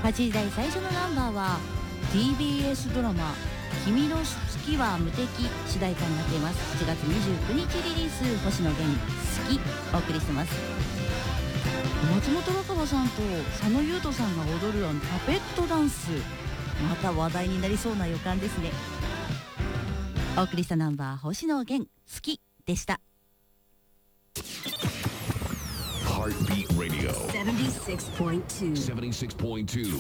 8時台最初のナンバーは TBS ドラマ「君の好きは無敵」主題歌になっています。7月29日リリース、星野源好きお送りしてます。松本若葉さんと佐野優斗さんが踊るパペットダンス、また話題になりそうな予感ですね。お送りしたナンバー星野源好きでした。 Heartbeat Radio 76.2 76.2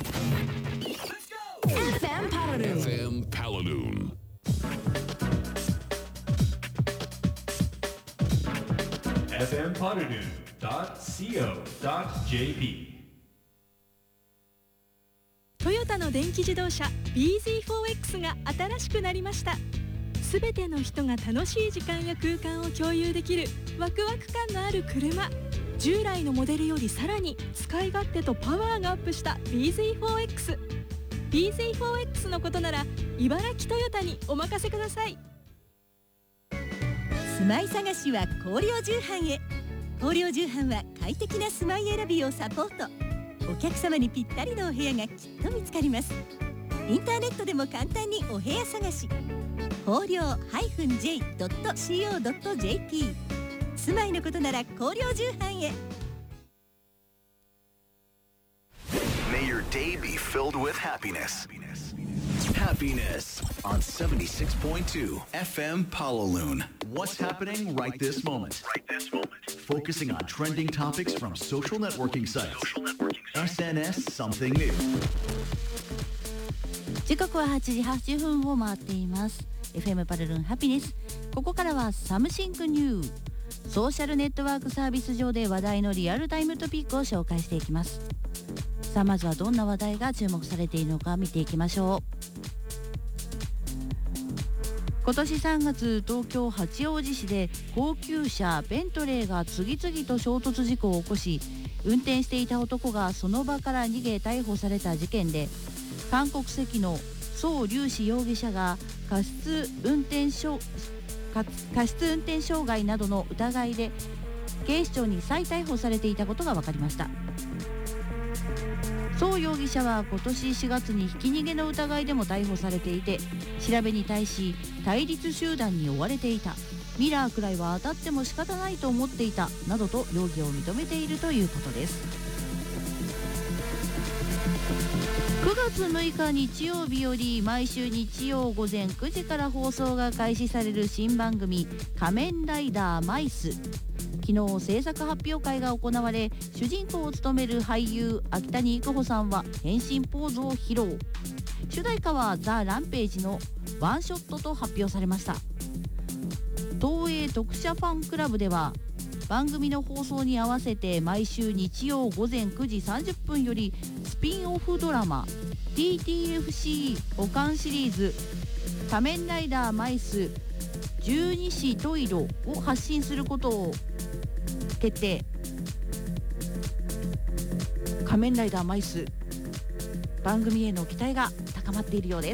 FM Palaroon FM Palaroon fmpalaroon.co.jp トヨタの電気自動車 BZ4X が新しくなりました。すべての人が楽しい時間や空間を共有できるワクワク感のある車。従来のモデルよりさらに使い勝手とパワーがアップした BZ4X。 BZ4X のことなら茨城トヨタにお任せください。 住まい探しは広陵重版へ。広陵重版は快適な住まい選びをサポート。お客様にぴったりのお部屋がきっと見つかります。インターネットでも簡単にお部屋探し。広陵 -j.co.jp。 住まいのことなら広陵重版へ。 May your day be filled with happiness. Happiness on 76.2 FM Palaroon. What's happening right this moment? Focusing on trending topics from social networking sites. SNS Something New. 時刻は8時8分を回っています。 FM パルルンハピネス。ここからはサムシングニュー。ソーシャルネットワークサービス上で話題のリアルタイムトピックを紹介していきます。さあまずはどんな話題が注目されているのか見ていきましょう。今年3月、東京八王子市で高級車ベントレーが次々と衝突事故を起こし、運転していた男がその場から逃げ逮捕された事件で、韓国籍の宋龍子容疑者が過失運転傷害などの疑いで警視庁に再逮捕されていたことが分かりました。宋容疑者は今年4月にひき逃げの疑いでも逮捕されていて、調べに対し対立集団に追われていた、ミラーくらいは当たっても仕方ないと思っていたなどと容疑を認めているということです。9月6日日曜日より毎週日曜午前9時から放送が開始される新番組仮面ライダーマイス。昨日制作発表会が行われ、主人公を務める俳優秋谷育穂さんは変身ポーズを披露。主題歌はザ・ランページのワンショットと発表されました。東映読者ファンクラブでは番組の放送に合わせて毎週日曜午前9時30分よりスピンオフドラマ TTFC 補完シリーズ仮面ライダーマイス十二支十色を発信することを決定。仮面ライダーマイス、番組への期待が高まっているようです。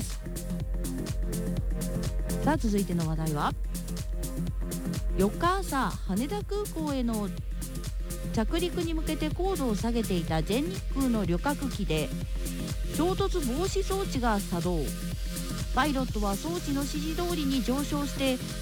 さあ続いての話題は、4日朝羽田空港への着陸に向けて高度を下げていた全日空の旅客機で衝突防止装置が作動。パイロットは装置の指示通りに上昇して